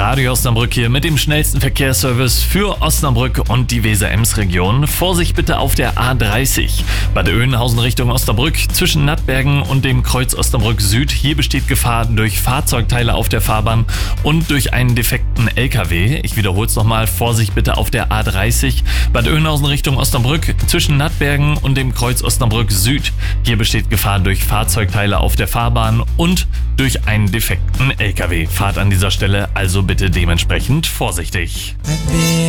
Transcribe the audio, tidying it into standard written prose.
Radio Osnabrück hier mit dem schnellsten Verkehrsservice für Osnabrück und die Weser-Ems-Region. Vorsicht bitte auf der A30. Bad Oeynhausen Richtung Osnabrück zwischen Nattbergen und dem Kreuz Osnabrück Süd. Hier besteht Gefahr durch Fahrzeugteile auf der Fahrbahn und durch einen defekten LKW. Ich wiederhole es nochmal. Vorsicht bitte auf der A30. Bad Oeynhausen Richtung Osnabrück zwischen Nattbergen und dem Kreuz Osnabrück Süd. Hier besteht Gefahr durch Fahrzeugteile auf der Fahrbahn und durch einen defekten LKW. Fahrt an dieser Stelle also bitte dementsprechend vorsichtig.